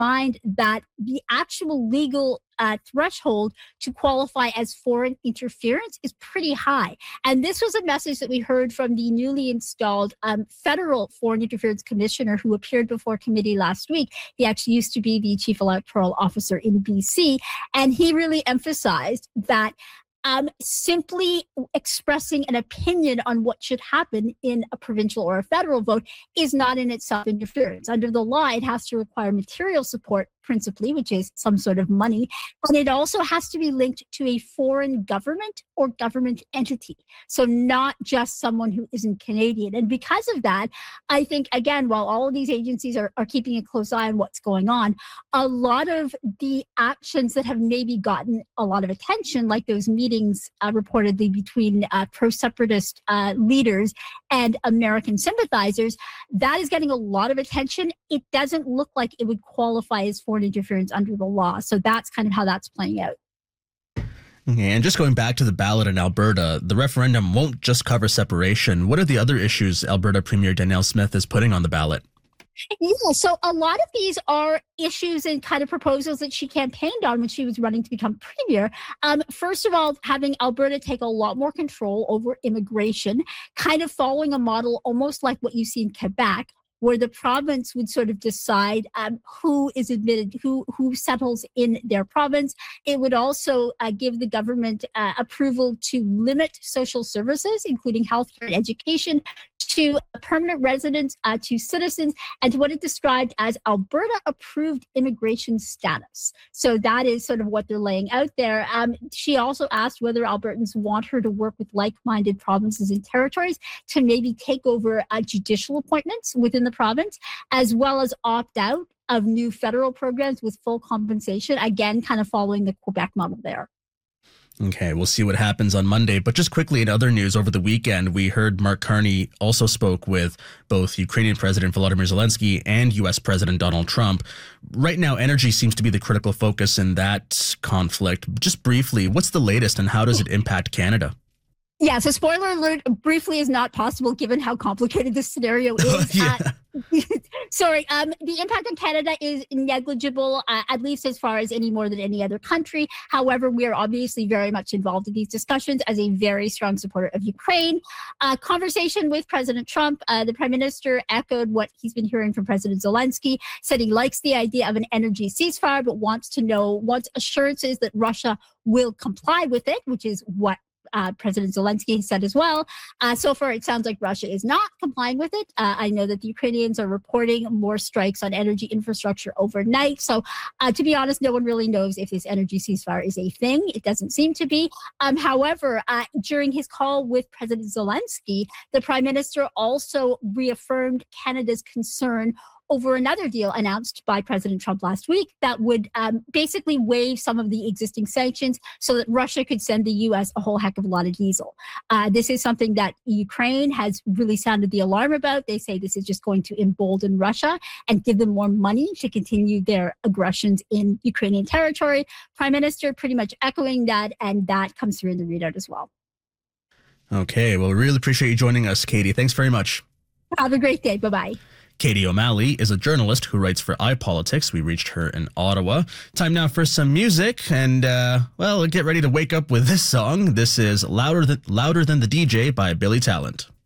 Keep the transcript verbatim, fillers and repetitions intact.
mind that the actual legal uh, threshold to qualify as foreign interference is pretty high. And this was a message that we heard from the newly installed um, federal foreign interference commissioner who appeared before committee last week. He actually used to be the chief electoral officer in B C, and he really emphasized that Um, simply expressing an opinion on what should happen in a provincial or a federal vote is not in itself interference. Under the law, it has to require material support principally, which is some sort of money, and it also has to be linked to a foreign government or government entity. So not just someone who isn't Canadian. And because of that, I think, again, while all of these agencies are, are keeping a close eye on what's going on, a lot of the actions that have maybe gotten a lot of attention, like those meetings uh, reportedly between uh, pro-separatist uh, leaders and American sympathizers, that is getting a lot of attention. It doesn't look like it would qualify as foreign interference under the law. So that's kind of how that's playing out. Okay, and just going back to the ballot in Alberta, the referendum won't just cover separation. What are the other issues Alberta Premier Danielle Smith is putting on the ballot? Yeah, so a lot of these are issues and kind of proposals that she campaigned on when she was running to become premier. Um, first of all, having Alberta take a lot more control over immigration, kind of following a model almost like what you see in Quebec, where the province would sort of decide um, who is admitted, who who settles in their province. It would also uh, give the government uh, approval to limit social services, including healthcare and education, to permanent residents, uh, to citizens, and to what it described as Alberta-approved immigration status. So that is sort of what they're laying out there. Um, she also asked whether Albertans want her to work with like-minded provinces and territories to maybe take over uh, judicial appointments within the province, as well as opt out of new federal programs with full compensation, again, kind of following the Quebec model there. Okay, we'll see what happens on Monday. But just quickly, in other news, over the weekend, we heard Mark Carney also spoke with both Ukrainian President Volodymyr Zelensky and U S President Donald Trump. Right now, energy seems to be the critical focus in that conflict. Just briefly, what's the latest and how does it impact Canada? Yeah, so spoiler alert, briefly is not possible given how complicated this scenario is. yeah. uh, sorry, um, the impact on Canada is negligible, uh, at least as far as any more than any other country. However, we are obviously very much involved in these discussions as a very strong supporter of Ukraine. Uh, conversation with President Trump, uh, the Prime Minister echoed what he's been hearing from President Zelensky, said he likes the idea of an energy ceasefire, but wants to know, wants assurances that Russia will comply with it, which is what Uh, President Zelensky said as well. Uh, so far, it sounds like Russia is not complying with it. Uh, I know that the Ukrainians are reporting more strikes on energy infrastructure overnight. So uh, to be honest, no one really knows if this energy ceasefire is a thing. It doesn't seem to be. Um, however, uh, during his call with President Zelensky, the Prime Minister also reaffirmed Canada's concern over another deal announced by President Trump last week that would um, basically waive some of the existing sanctions so that Russia could send the U S a whole heck of a lot of diesel. Uh, this is something that Ukraine has really sounded the alarm about. They say this is just going to embolden Russia and give them more money to continue their aggressions in Ukrainian territory. Prime Minister pretty much echoing that, and that comes through in the readout as well. Okay, well, we really appreciate you joining us, Katie. Thanks very much. Have a great day. Bye-bye. Katie O'Malley is a journalist who writes for iPolitics. We reached her in Ottawa. Time now for some music, and, uh, well, get ready to wake up with this song. This is Louder Than, Louder Than the D J by Billy Talent.